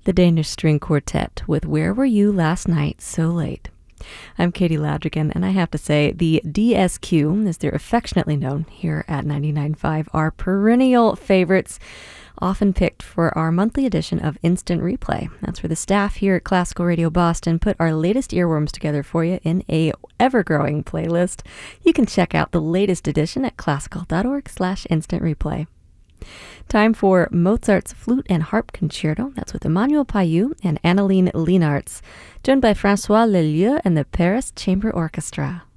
the Danish String Quartet with Where Were You Last Night So Late? I'm Katie Ladrigan, and I have to say, the DSQ, as they're affectionately known here at 99.5, are perennial favorites, often picked for our monthly edition of Instant Replay. That's where the staff here at Classical Radio Boston put our latest earworms together for you in a ever-growing playlist. You can check out the latest edition at classical.org/instant replay. Time for Mozart's Flute and Harp Concerto. That's with Emmanuel Payou and Anneline Lienarts, joined by François Leleux and the Paris Chamber Orchestra.